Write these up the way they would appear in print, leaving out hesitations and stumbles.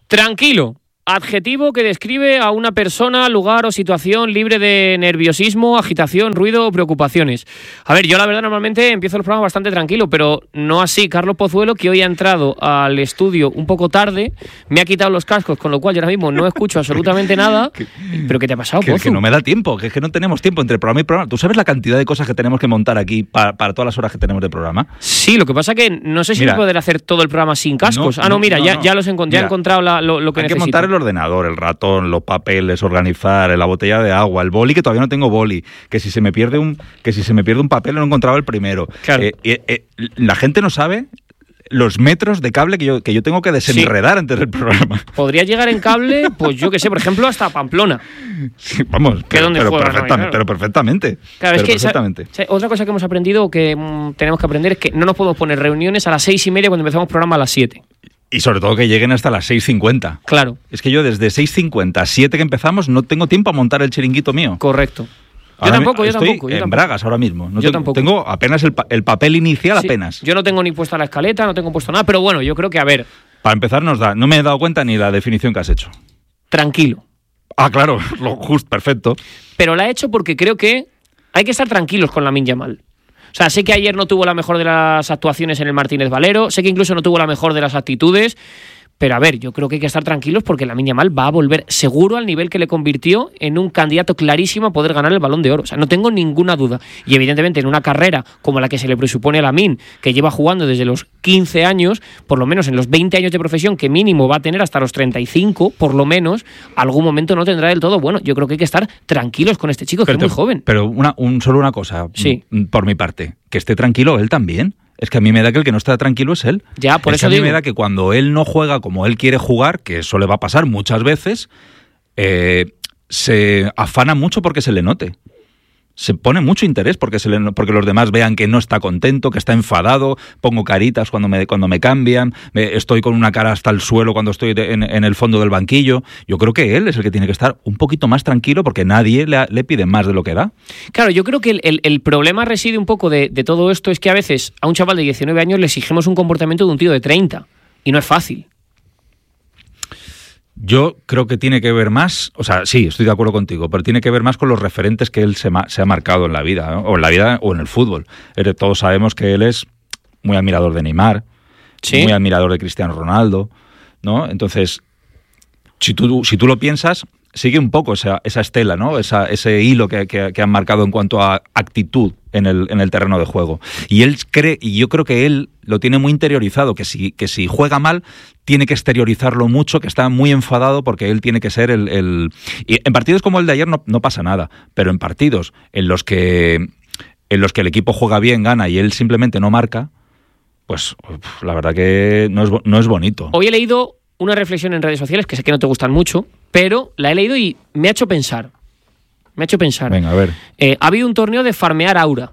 Tranquilo. Adjetivo que describe a una persona, lugar o situación libre de nerviosismo, agitación, ruido o preocupaciones. A ver, yo la verdad normalmente empiezo el programa bastante tranquilo, pero no así Carlos Pozuelo, que hoy ha entrado al estudio un poco tarde, me ha quitado los cascos, con lo cual yo ahora mismo no escucho absolutamente nada. ¿Pero qué te ha pasado, Pozu? Que no me da tiempo, que es que no tenemos tiempo entre programa y programa. ¿Tú sabes la cantidad de cosas que tenemos que montar aquí para todas las horas que tenemos de programa? Sí, lo que pasa que no sé si voy a poder hacer todo el programa sin cascos. Ya he encontrado lo que necesito. Hay que montar el ordenador, el ratón, los papeles, organizar la botella de agua, el boli, que todavía no tengo boli, que si se me pierde un papel no he encontrado el primero. Claro. La gente no sabe los metros de cable que yo tengo que desenredar antes del programa. Podría llegar en cable, pues yo qué sé, por ejemplo, hasta Pamplona. Sí, vamos, pero perfectamente. Claro, es que otra cosa que hemos aprendido, que tenemos que aprender, es que no nos podemos poner reuniones a las 6:30 cuando empezamos el programa a las 7. Y sobre todo que lleguen hasta las 6:50. Claro. Es que yo desde 6:50 a 7 que empezamos no tengo tiempo a montar el chiringuito mío. Correcto. Yo tampoco. En bragas ahora mismo. Yo tampoco. Tengo apenas el papel inicial, apenas. Yo no tengo ni puesta la escaleta, no tengo puesto nada, pero bueno, yo creo que, a ver... Para empezar no me he dado cuenta ni la definición que has hecho. Tranquilo. Ah, claro, perfecto. Pero la he hecho porque creo que hay que estar tranquilos con Lamine Yamal. O sea, sé que ayer no tuvo la mejor de las actuaciones en el Martínez Valero, sé que incluso no tuvo la mejor de las actitudes, pero a ver, yo creo que hay que estar tranquilos porque Lamine Yamal va a volver seguro al nivel que le convirtió en un candidato clarísimo a poder ganar el Balón de Oro. O sea, no tengo ninguna duda. Y evidentemente en una carrera como la que se le presupone a Lamine, que lleva jugando desde los 15 años, por lo menos en los 20 años de profesión, que mínimo va a tener hasta los 35, por lo menos, algún momento no tendrá del todo. Bueno, yo creo que hay que estar tranquilos con este chico, que es muy joven. Pero solo una cosa, sí, por mi parte, que esté tranquilo él también. Es que a mí me da que el que no está tranquilo es él. Ya, por eso a mí digo. Me da que cuando él no juega como él quiere jugar, que eso le va a pasar muchas veces, se afana mucho porque se le note. Se pone mucho interés porque los demás vean que no está contento, que está enfadado, pongo caritas cuando me cambian, estoy con una cara hasta el suelo cuando estoy en el fondo del banquillo. Yo creo que él es el que tiene que estar un poquito más tranquilo porque nadie le pide más de lo que da. Claro, yo creo que el problema reside un poco de todo esto, es que a veces a un chaval de 19 años le exigimos un comportamiento de un tío de 30 y no es fácil. Yo creo que tiene que ver más, o sea, sí, estoy de acuerdo contigo, pero tiene que ver más con los referentes que él se ha marcado en la vida, ¿no? O en la vida o en el fútbol. Todos sabemos que él es muy admirador de Neymar, ¿sí?, muy admirador de Cristiano Ronaldo, ¿no? Entonces, si tú lo piensas, sigue un poco esa estela, ¿no? Ese hilo que han marcado en cuanto a actitud en el terreno de juego. Y yo creo que él lo tiene muy interiorizado, que si juega mal, tiene que exteriorizarlo mucho, que está muy enfadado porque él tiene que ser y en partidos como el de ayer no pasa nada, pero en partidos en los que el equipo juega bien, gana y él simplemente no marca, pues la verdad que no es bonito. Hoy he leído una reflexión en redes sociales que sé que no te gustan mucho, pero la he leído y me ha hecho pensar. Venga, a ver. Ha habido un torneo de farmear aura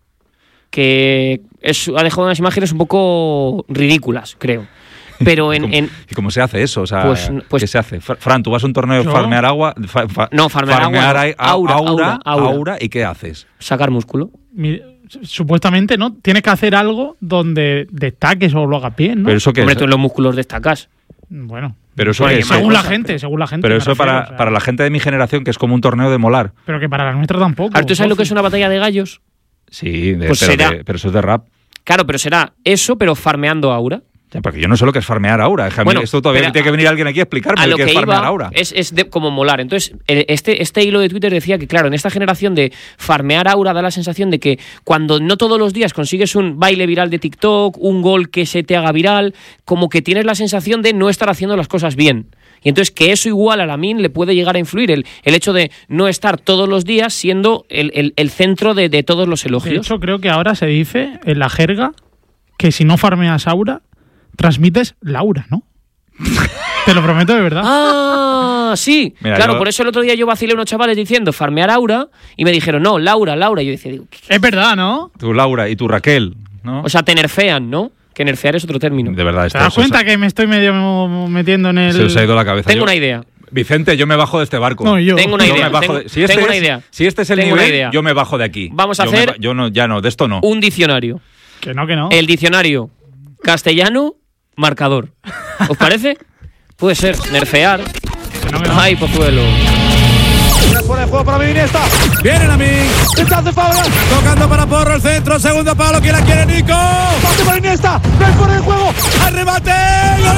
que ha dejado unas imágenes un poco ridículas, creo. Pero ¿Y cómo se hace eso? O sea, pues, ¿qué se hace? Fran, tú vas a un torneo de farmear agua. Farmear aura. ¿Y qué haces? Sacar músculo. Supuestamente, ¿no? Tienes que hacer algo donde destaques o lo hagas bien, ¿no? ¿Pero eso qué Hombre, es? tú en los músculos destacas. Bueno. Pero eso según la gente. Pero eso para la gente de mi generación, que es como un torneo de molar. Pero que para la nuestra tampoco. Ahora, ¿tú sabes lo que es una batalla de gallos? Sí, pero eso es de rap. Claro, pero será eso, pero farmeando aura. Ya, porque yo no sé lo que es farmear aura. Esto todavía tiene que venir alguien aquí a explicarme lo que es farmear aura. Es como molar. Entonces, este hilo de Twitter decía que, claro, en esta generación de farmear aura da la sensación de que cuando no todos los días consigues un baile viral de TikTok, un gol que se te haga viral, como que tienes la sensación de no estar haciendo las cosas bien. Y entonces que eso igual a Lamine le puede llegar a influir, el hecho de no estar todos los días siendo el centro de todos los elogios. De hecho, creo que ahora se dice en la jerga que si no farmeas aura, transmites Laura, ¿no? Te lo prometo de verdad. Ah, sí. Mira, claro, por eso el otro día yo vacilé a unos chavales diciendo farmear aura y me dijeron, no, Laura. Y yo decía, es verdad, ¿no? Tú Laura y tú Raquel, ¿no? O sea, te nerfean, ¿no? Que nerfear es otro término. De verdad. ¿Te das cuenta que me estoy medio metiendo en el...? Se os ha ido la cabeza. Tengo una idea. Vicente, yo me bajo de este barco. No, yo. Tengo una idea. Tengo una idea. Si este es el nivel, yo me bajo de aquí. Vamos a hacer... de esto no. Un diccionario. Que no. El diccionario castellano, marcador. ¿Os parece? Puede ser, nerfear. Ay, Pozuelo. Fuera de juego para Iniesta. Viene Lamine. Detrás de Fabra. Tocando para Porro el centro. Segundo palo. ¿Quién la quiere, Nico? Pase para Iniesta. No hay fuera de juego. ¡Al remate! ¡Gol!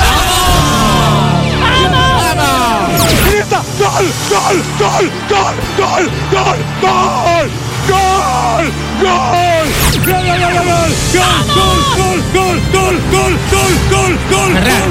Iniesta. ¡Gol! ¡Gol! ¡Gol! ¡Gol! ¡Gol! ¡Gol! ¡Gol! ¡Gol! ¡Gol! ¡Gol! ¡Gol! ¡Gol! ¡Gol! ¡Gol!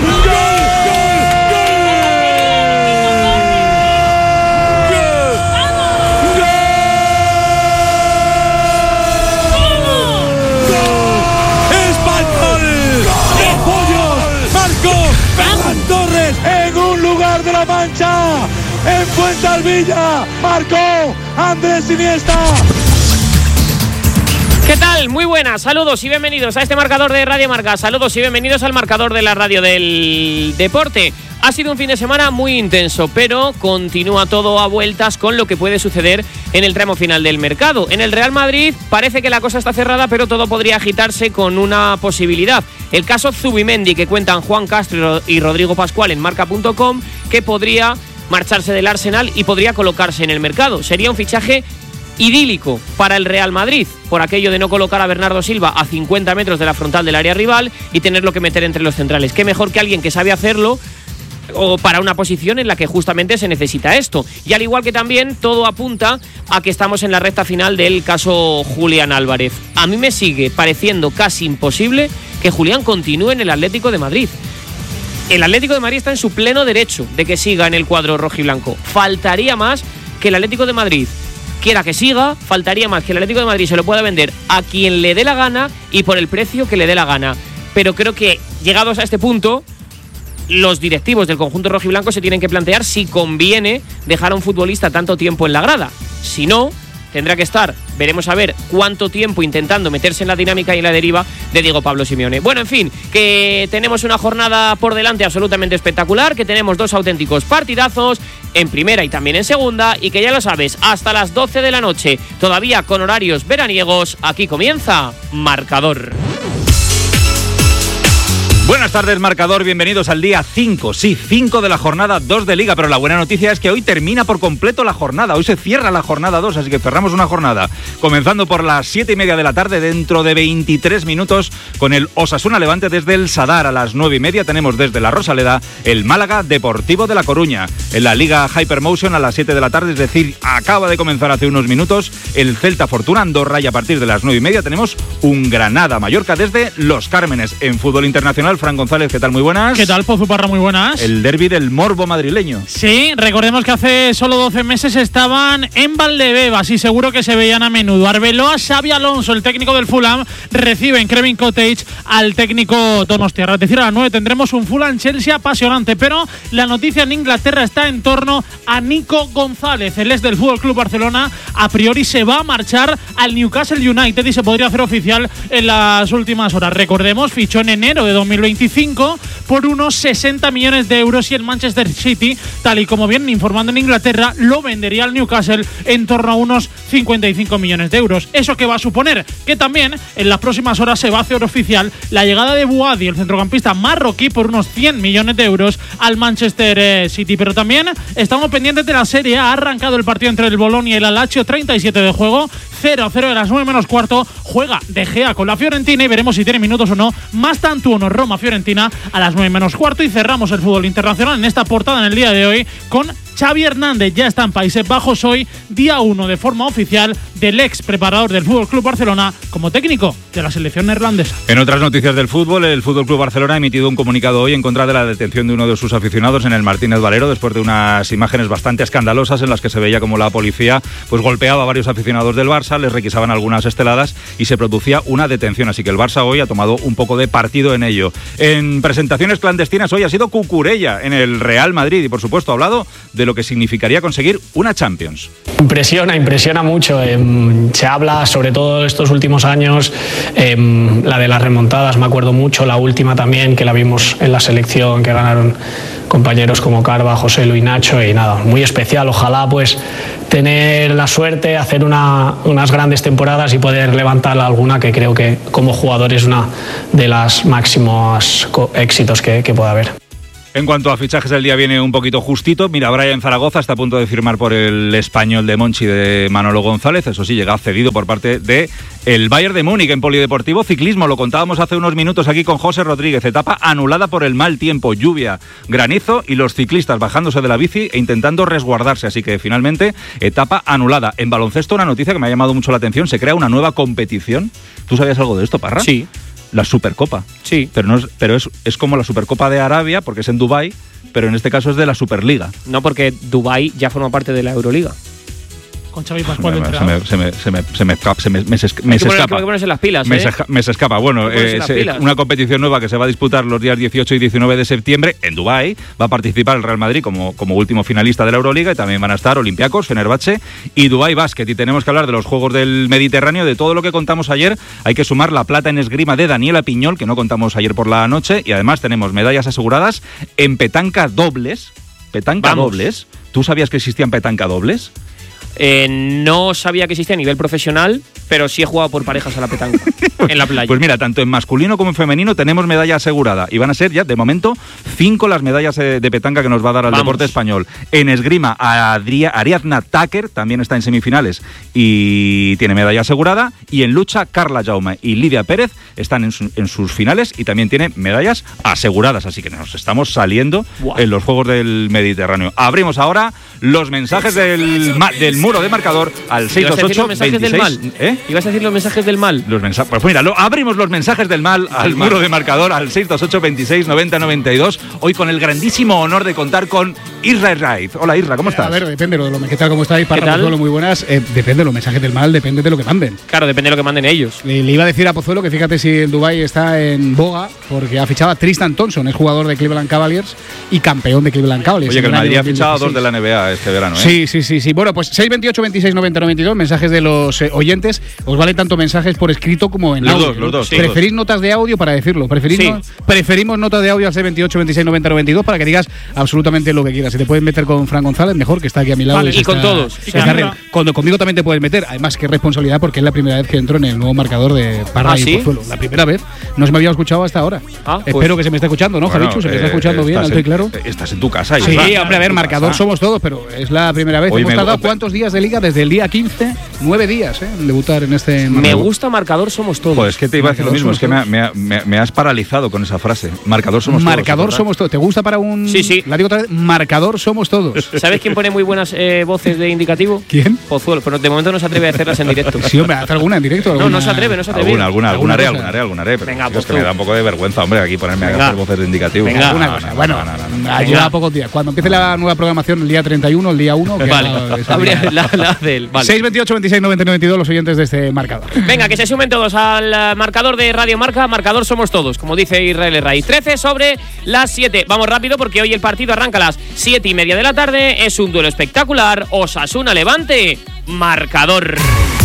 Torres en un lugar de la Mancha, en Fuensalvilla, marcó Andrés Iniesta. ¿Qué tal? Muy buenas, saludos y bienvenidos a este marcador de Radio Marca. Saludos y bienvenidos al marcador de la radio del deporte. Ha sido un fin de semana muy intenso, pero continúa todo a vueltas con lo que puede suceder en el tramo final del mercado. En el Real Madrid parece que la cosa está cerrada, pero todo podría agitarse con una posibilidad. El caso Zubimendi, que cuentan Juan Castro y Rodrigo Pascual en marca.com, que podría marcharse del Arsenal y podría colocarse en el mercado. Sería un fichaje idílico para el Real Madrid, por aquello de no colocar a Bernardo Silva a 50 metros de la frontal del área rival y tenerlo que meter entre los centrales. Qué mejor que alguien que sabe hacerlo, o para una posición en la que justamente se necesita esto. Y al igual que también todo apunta a que estamos en la recta final del caso Julián Álvarez. A mí me sigue pareciendo casi imposible que Julián continúe en el Atlético de Madrid. El Atlético de Madrid está en su pleno derecho de que siga en el cuadro rojiblanco. Faltaría más que el Atlético de Madrid quiera que siga, faltaría más que el Atlético de Madrid se lo pueda vender a quien le dé la gana y por el precio que le dé la gana. Pero creo que llegados a este punto, los directivos del conjunto rojiblanco se tienen que plantear si conviene dejar a un futbolista tanto tiempo en la grada. Si no, tendrá que estar, veremos a ver cuánto tiempo intentando meterse en la dinámica y en la deriva de Diego Pablo Simeone. Bueno, en fin, que tenemos una jornada por delante absolutamente espectacular, que tenemos dos auténticos partidazos en primera y también en segunda, y que ya lo sabes, hasta las 12 de la noche, todavía con horarios veraniegos, aquí comienza Marcador. Buenas tardes, marcador, bienvenidos al día 5, sí, 5 de la jornada 2 de Liga, pero la buena noticia es que hoy termina por completo la jornada, hoy se cierra la jornada 2, así que cerramos una jornada, comenzando por las 7:30 de la tarde, dentro de 23 minutos, con el Osasuna Levante desde el Sadar. A las 9:30 tenemos desde la Rosaleda el Málaga Deportivo de La Coruña. En la Liga Hypermotion a las 7 de la tarde, es decir, acaba de comenzar hace unos minutos, el Celta Fortuna Andorra, y a partir de las 9:30 tenemos un Granada Mallorca desde Los Cármenes. En fútbol internacional, Fran González, ¿qué tal? Muy buenas. ¿Qué tal, Pozu Parra? Muy buenas. El derbi del morbo madrileño. Sí, recordemos que hace solo 12 meses estaban en Valdebebas y seguro que se veían a menudo. Arbeloa, Xabi Alonso, el técnico del Fulham, recibe en Craven Cottage al técnico Donostiarra. Es decir, a las 9 tendremos un Fulham-Chelsea apasionante, pero la noticia en Inglaterra está en torno a Nico González. El ex del Fútbol Club Barcelona a priori se va a marchar al Newcastle United y se podría hacer oficial en las últimas horas. Recordemos, fichó en enero de 2025 por unos 60 millones de euros y el Manchester City, tal y como vienen informando en Inglaterra, lo vendería al Newcastle en torno a unos 55 millones de euros. ¿Eso qué va a suponer? Que también en las próximas horas se va a hacer oficial la llegada de Bouadi, el centrocampista marroquí, por unos 100 millones de euros al Manchester City. Pero también estamos pendientes de la Serie A. Ha arrancado el partido entre el Bologna y el Lazio, 37 de juego, 0-0 a las 9 menos cuarto. Juega De Gea con la Fiorentina y veremos si tiene minutos o no. Más tanto uno, Roma-Fiorentina a las 9 menos cuarto, y cerramos el fútbol internacional en esta portada en el día de hoy con Xavi Hernández. Ya está en Países Bajos hoy, día 1 de forma oficial del ex preparador del Fútbol Club Barcelona como técnico de la selección neerlandesa. En otras noticias del fútbol, el Fútbol Club Barcelona ha emitido un comunicado hoy en contra de la detención de uno de sus aficionados en el Martínez Valero, después de unas imágenes bastante escandalosas en las que se veía como la policía pues golpeaba a varios aficionados del Barça, les requisaban algunas esteladas y se producía una detención. Así que el Barça hoy ha tomado un poco de partido en ello. En presentaciones clandestinas hoy ha sido Cucurella en el Real Madrid y por supuesto ha hablado de lo que significaría conseguir una Champions. Impresiona mucho. Se habla, sobre todo estos últimos años, la de las remontadas, me acuerdo mucho, la última también, que la vimos en la selección, que ganaron compañeros como Carva, José Luis, Nacho, y nada, muy especial. Ojalá pues tener la suerte, hacer unas grandes temporadas y poder levantar alguna, que creo que como jugador es una de las máximos éxitos que pueda haber. En cuanto a fichajes, el día viene un poquito justito. Mira, Brian Zaragoza está a punto de firmar por el Español de Monchi de Manolo González. Eso sí, llega cedido por parte de el Bayern de Múnich en polideportivo. Ciclismo, lo contábamos hace unos minutos aquí con José Rodríguez. Etapa anulada por el mal tiempo, lluvia, granizo y los ciclistas bajándose de la bici e intentando resguardarse. Así que finalmente, etapa anulada. En baloncesto, una noticia que me ha llamado mucho la atención. Se crea una nueva competición. ¿Tú sabías algo de esto, Parra? Sí. La Supercopa. Sí. Pero es como la Supercopa de Arabia, porque es en Dubái, pero en este caso es de la Superliga. No, porque Dubái ya forma parte de la Euroliga. Con Xavi Pascual de entrenador. Se me escapa. Hay que ponerse las pilas, me se escapa. Bueno, una competición nueva que se va a disputar los días 18 y 19 de septiembre en Dubái. Va a participar el Real Madrid como último finalista de la Euroliga y también van a estar Olympiacos, Fenerbahce y Dubái Basket. Y tenemos que hablar de los Juegos del Mediterráneo, de todo lo que contamos ayer. Hay que sumar la plata en esgrima de Daniela Piñol, que no contamos ayer por la noche, y además tenemos medallas aseguradas en petanca dobles. Dobles. ¿Tú sabías que existían petanca dobles? No sabía que existía a nivel profesional, pero sí he jugado por parejas a la petanca en la playa. Pues mira, tanto en masculino como en femenino tenemos medalla asegurada y van a ser ya, de momento, 5 las medallas de petanca que nos va a dar al deporte español. En esgrima, Ariadna Tucker también está en semifinales y tiene medalla asegurada. Y en lucha, Carla Jaume y Lidia Pérez están en sus finales y también tienen medallas aseguradas. Así que nos estamos saliendo en los Juegos del Mediterráneo. Abrimos ahora los mensajes del muro de marcador al 628-26. ¿Ibas a decir los mensajes del mal? Pues mira, abrimos los mensajes del mal al muro de marcador al 628-26-90-92. Hoy con el grandísimo honor de contar con Israel Raiz. Hola Isra, ¿cómo estás? A ver, depende de lo que tal, ¿cómo estáis? Para Pozuelo, muy buenas. Depende de los mensajes del mal, depende de lo que manden. Claro, depende de lo que manden ellos. Le iba a decir a Pozuelo que fíjate si el Dubái está en boga porque ha fichado a Tristan Thompson, es jugador de Cleveland Cavaliers y campeón de Cleveland Cavaliers. Oye, que el Madrid ha fichado a 2 de la NBA este verano, ¿eh? Sí. Bueno, pues 628-26-90-92, mensajes de los oyentes. Os valen tanto mensajes por escrito como en audio. Los dos. ¿Preferís notas de audio para decirlo? Preferimos notas de audio al 628-26-90-92 para que digas absolutamente lo que quieras. Si te puedes meter con Fran González, mejor, que está aquí a mi lado. Vale, y con todos. Conmigo también te puedes meter. Además, qué responsabilidad, porque es la primera vez que entro en el nuevo marcador de Parra y Pozuelo. La primera vez. No se me había escuchado hasta ahora. Espero que se me esté escuchando, ¿no, Javichu? ¿Se me está escuchando bien, alto y claro? Estás en tu casa. Sí, hombre, a ver, marcador somos todos, pero es la primera vez. Hemos tardado ¿cuántos días de liga? Desde el día 15, 9 días, en debutar en este marcador. Me gusta marcador somos todos. Pues es que te iba a decir lo mismo, es que me has paralizado con esa frase. Marcador somos todos. Marcador somos todos. ¿Te gusta para un...? Sí. La digo otra vez, marcador somos todos. ¿Sabes quién pone muy buenas voces de indicativo? ¿Quién? Pozuelo, pero de momento no se atreve a hacerlas en directo. Sí, hombre, ¿hace alguna en directo? No se atreve. Alguna haré, pero venga, es que me da un poco de vergüenza, hombre, aquí ponerme a hacer voces de indicativo. Venga, alguna cosa. Bueno, ayuda a pocos días. Cuando empiece la nueva programación, el día 31, el día 1, que vale, la del... Vale. 628-26-90-92, los oyentes de este marcador. Venga, que se sumen todos al marcador de Radio Marca. Marcador somos todos, como dice Israel Raiz. 13 sobre las 7. Vamos rápido porque hoy el partido arranca a las 7:30 de la tarde. Es un duelo espectacular. Osasuna-Levante. Marcador.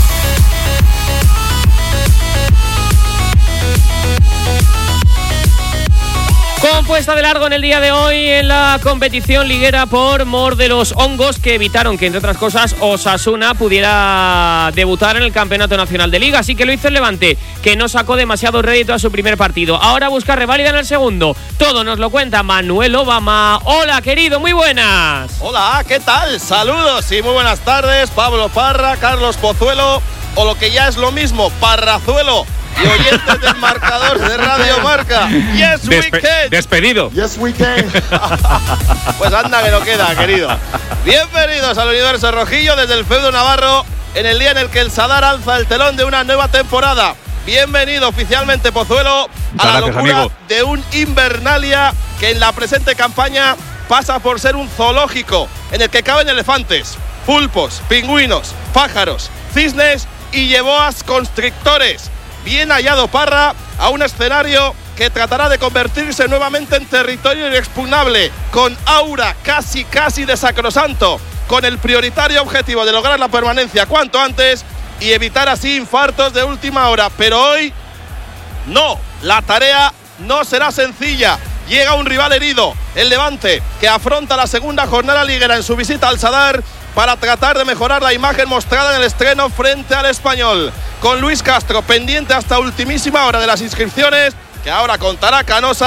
Compuesta de largo en el día de hoy en la competición liguera por mor de los hongos que evitaron que, entre otras cosas, Osasuna pudiera debutar en el Campeonato Nacional de Liga. Así que lo hizo el Levante, que no sacó demasiado rédito a su primer partido. Ahora busca reválida en el segundo. Todo nos lo cuenta Manuel Obama. Hola, querido, muy buenas. Hola, ¿qué tal? Saludos y muy buenas tardes. Pablo Parra, Carlos Pozuelo, o lo que ya es lo mismo, Parrazuelo. Y oyentes del marcador de Radio Marca. Yes, we can. Despedido. Yes, we can. Pues anda que no queda, querido. Bienvenidos al universo rojillo desde el feudo navarro, en el día en el que el Sadar alza el telón de una nueva temporada. Bienvenido oficialmente, Pozuelo, a la locura de un Invernalia que en la presente campaña pasa por ser un zoológico en el que caben elefantes, pulpos, pingüinos, pájaros, cisnes y lleboas constrictores. Bien hallado, Parra, a un escenario que tratará de convertirse nuevamente en territorio inexpugnable, con aura casi de sacrosanto, con el prioritario objetivo de lograr la permanencia cuanto antes y evitar así infartos de última hora. Pero hoy, no, la tarea no será sencilla. Llega un rival herido, el Levante, que afronta la segunda jornada liguera en su visita al Sadar para tratar de mejorar la imagen mostrada en el estreno frente al Español. Con Luis Castro pendiente hasta ultimísima hora de las inscripciones, que ahora contará Canosa,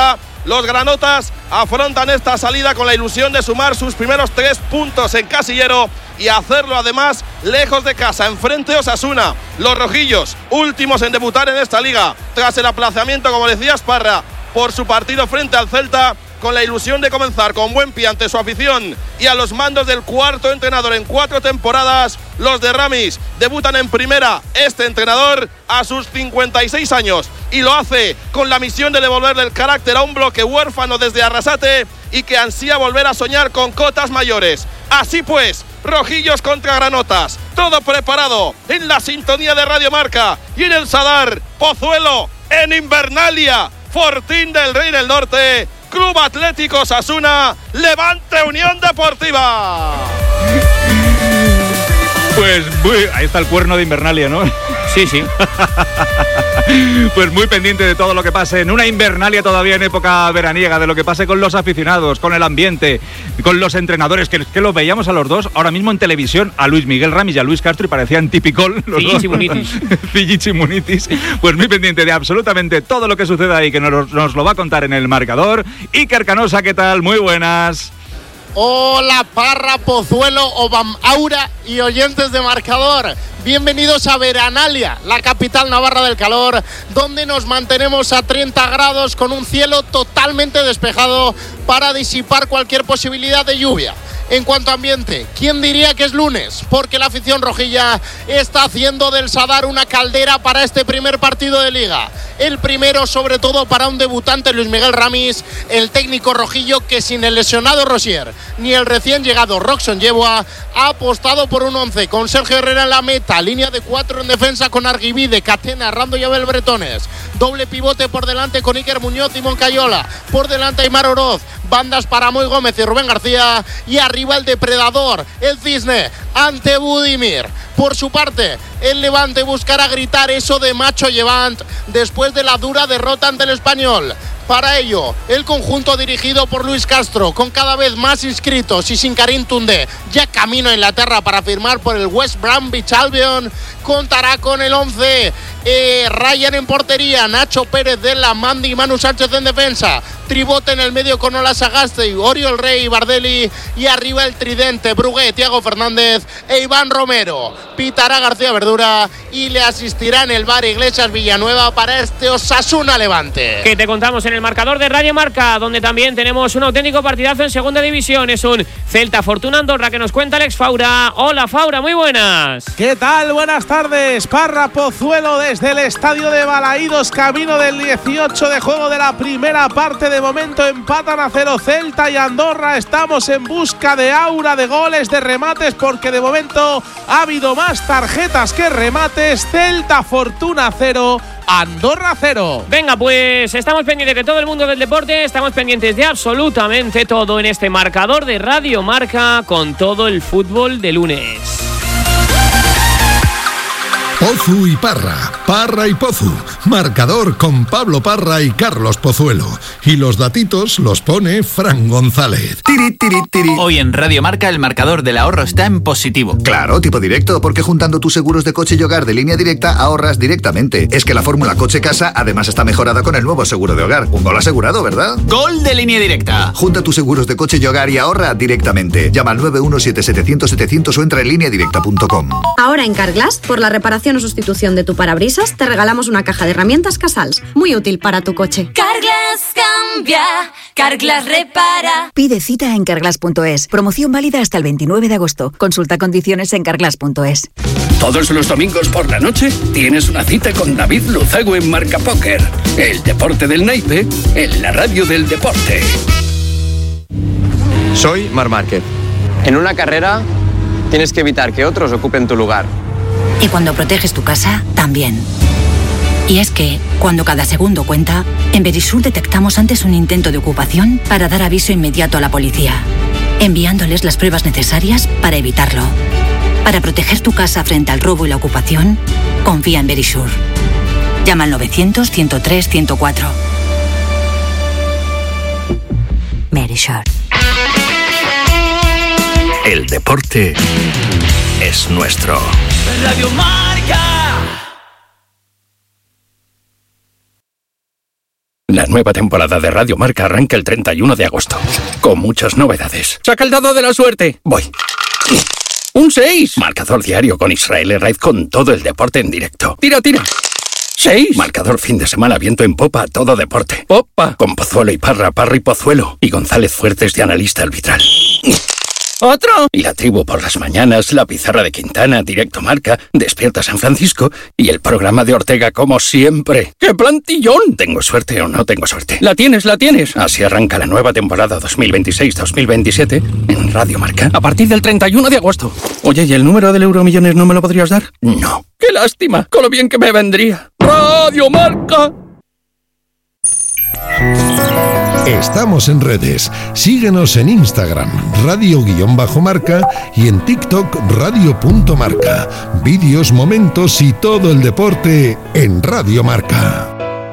Los granotas afrontan esta salida con la ilusión de sumar sus primeros 3 puntos en casillero y hacerlo además lejos de casa, enfrente Osasuna. Los rojillos, últimos en debutar en esta liga, tras el aplazamiento, como decías, Parra, por su partido frente al Celta, con la ilusión de comenzar con buen pie ante su afición y a los mandos del cuarto entrenador en 4 temporadas. Los de Ramis debutan en primera, este entrenador a sus 56 años, y lo hace con la misión de devolverle el carácter a un bloque huérfano desde Arrasate y que ansía volver a soñar con cotas mayores. Así pues, rojillos contra granotas, todo preparado en la sintonía de Radio Marca y en el Sadar, Pozuelo, en Invernalia, Fortín del Rey del Norte, Club Atlético Osasuna, Levante Unión Deportiva. Pues ahí está el cuerno de Invernalia, ¿no? Sí, sí. Pues muy pendiente de todo lo que pase en una Invernalia todavía en época veraniega, de lo que pase con los aficionados, con el ambiente, con los entrenadores, que los veíamos a los dos ahora mismo en televisión, a Luis Miguel Ramis y a Luis Castro, y parecían tipicol los dos. Fillichi Munitis. Pues muy pendiente de absolutamente todo lo que suceda ahí, que nos lo va a contar en el marcador. Iker Canosa, ¿qué tal? Muy buenas. Hola Parra, Pozuelo, Obam Aura y oyentes de Marcador. Bienvenidos a Veranalia, la capital navarra del calor, donde nos mantenemos a 30 grados con un cielo totalmente despejado para disipar cualquier posibilidad de lluvia. En cuanto a ambiente, ¿quién diría que es lunes? Porque la afición rojilla está haciendo del Sadar una caldera para este primer partido de Liga. El primero, sobre todo, para un debutante, Luis Miguel Ramis, el técnico rojillo que sin el lesionado Rosier ni el recién llegado Roxon Yeboah ha apostado por un 11 con Sergio Herrera en la meta, línea de 4 en defensa con Arguibide, Catena, Rando y Abel Bretones, doble pivote por delante con Iker Muñoz y Moncayola, por delante Aimar Oroz, bandas para Moy Gómez y Rubén García, y arriba el depredador, el Cisne, ante Budimir. Por su parte, el Levante buscará gritar eso de macho Levant después de la dura derrota ante el Español. Para ello, el conjunto dirigido por Luis Castro, con cada vez más inscritos y sin Karim Toundé, ya camino a Inglaterra para firmar por el West Bromwich Albion, contará con el 11. Ryan en portería, Nacho Pérez de la Mandi y Manu Sánchez en defensa, tribote en el medio con Ola Sagasti, Oriol Rey y Bardelli, y arriba el tridente Brugué, Thiago Fernández e Iván Romero. Pitará García Verdura y le asistirá en el bar Iglesias Villanueva para este Osasuna Levante. Que te contamos en el marcador de Radio Marca, donde también tenemos un auténtico partidazo en segunda división. Es un Celta Fortuna Andorra que nos cuenta Alex Faura. Hola Faura, muy buenas. ¿Qué tal? Buenas tardes. Parra, Pozuelo desde el estadio de Balaídos, camino del 18 de juego de la primera parte. De momento empatan a 0 Celta y Andorra. Estamos en busca de aura, de goles, de remates, porque de momento ha habido más tarjetas que remates. Celta Fortuna 0, Andorra 0. Venga, pues estamos pendientes de todo el mundo del deporte, estamos pendientes de absolutamente todo en este marcador de Radio Marca con todo el fútbol de lunes. Pozu y Parra, Parra y Pozu, marcador con Pablo Parra y Carlos Pozuelo. Y los datitos los pone Fran González. Tiri, tiri, tiri. Hoy en Radio Marca el marcador del ahorro está en positivo. Claro, tipo directo, porque juntando tus seguros de coche y hogar de Línea Directa ahorras directamente. Es que la fórmula coche-casa además está mejorada con el nuevo seguro de hogar. Un gol asegurado, ¿verdad? ¡Gol de Línea Directa! Junta tus seguros de coche y hogar y ahorra directamente. Llama al 917-700-700 o entra en lineadirecta.com. Ahora en Carglass, por la reparación o sustitución de tu parabrisas, te regalamos una caja de herramientas Casals, muy útil para tu coche. Carglass cambia, Carglass repara. Pide cita en carglass.es. Promoción válida hasta el 29 de agosto. Consulta condiciones en carglass.es. Todos los domingos por la noche tienes una cita con David Luzago en Marca Póker. El deporte del naipe en la radio del deporte. Soy Marc Márquez. En una carrera tienes que evitar que otros ocupen tu lugar. Y cuando proteges tu casa, también. Y es que, cuando cada segundo cuenta, en Verisur detectamos antes un intento de ocupación para dar aviso inmediato a la policía, enviándoles las pruebas necesarias para evitarlo. Para proteger tu casa frente al robo y la ocupación, confía en Verisur. Llama al 900-103-104. Verisur. El deporte es nuestro. Radio Marca. La nueva temporada de Radio Marca arranca el 31 de agosto, con muchas novedades. ¡Saca el dado de la suerte! Voy. ¡Un 6! Marcador diario con Israel Herraiz con todo el deporte en directo. ¡Tira, tira! 6. Marcador fin de semana, viento en popa, todo deporte. ¡Popa! Con Pozuelo y Parra y Pozuelo. Y González Fuertes de analista arbitral. ¡Otro! Y la tribu por las mañanas, la pizarra de Quintana, Directo Marca, Despierta San Francisco y el programa de Ortega como siempre. ¡Qué plantillón! ¿Tengo suerte o no tengo suerte? ¡La tienes, la tienes! Así arranca la nueva temporada 2026-2027 en Radio Marca a partir del 31 de agosto. Oye, ¿y el número del Euromillones no me lo podrías dar? No. ¡Qué lástima! Con lo bien que me vendría. Radio Marca. Estamos en redes. Síguenos en Instagram, radio_marca, y en TikTok, radio.marca. Vídeos, momentos y todo el deporte en Radio Marca.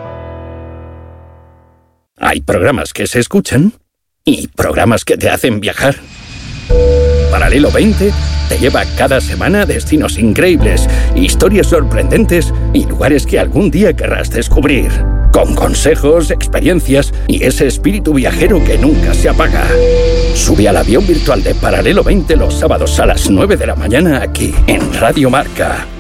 Hay programas que se escuchan y programas que te hacen viajar. Paralelo 20 te lleva cada semana a destinos increíbles, historias sorprendentes y lugares que algún día querrás descubrir. Con consejos, experiencias y ese espíritu viajero que nunca se apaga. Sube al avión virtual de Paralelo 20 los sábados a las 9 de la mañana aquí en Radio Marca.